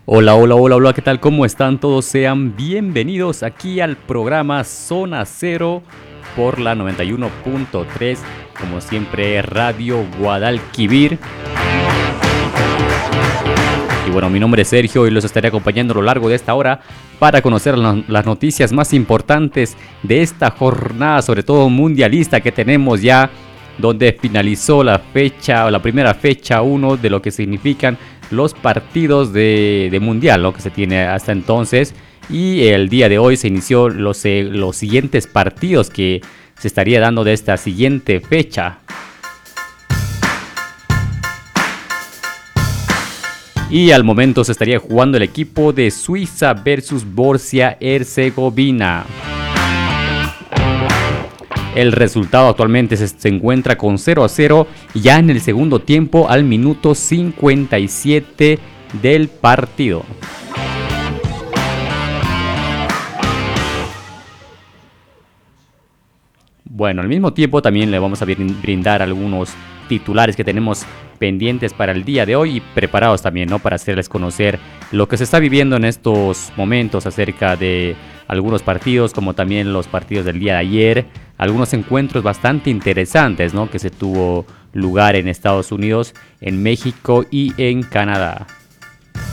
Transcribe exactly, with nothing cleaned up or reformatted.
Hola, hola, hola, hola, ¿qué tal? ¿Cómo están todos? Sean bienvenidos aquí al programa Zona Cero por la noventa y uno punto tres, como siempre, Radio Guadalquivir. Y bueno, mi nombre es Sergio y los estaré acompañando a lo largo de esta hora para conocer las noticias más importantes de esta jornada, sobre todo mundialista que tenemos ya, donde finalizó la fecha, la primera fecha uno de lo que significan los partidos de, de mundial, ¿no?, que se tiene hasta entonces. Y el día de hoy se inició los, eh, los siguientes partidos que se estaría dando de esta siguiente fecha. Y al momento se estaría jugando el equipo de Suiza versus Bosnia-Herzegovina. El resultado actualmente se, se encuentra con cero a cero ya en el segundo tiempo al minuto cincuenta y siete del partido. Bueno, al mismo tiempo también le vamos a brindar algunos titulares que tenemos pendientes para el día de hoy y preparados también, ¿no?, para hacerles conocer lo que se está viviendo en estos momentos acerca de algunos partidos, como también los partidos del día de ayer, algunos encuentros bastante interesantes, ¿no?, que se tuvo lugar en Estados Unidos, en México y en Canadá.